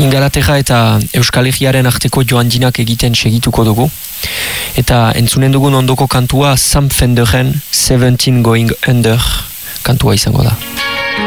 Ingalaterra eta Euskal Herriaren arteko joandinak egiten segituko dugu. Eta entzunen dugun ondoko kantua Sam Fenderen 17 Going Under kantua izango da.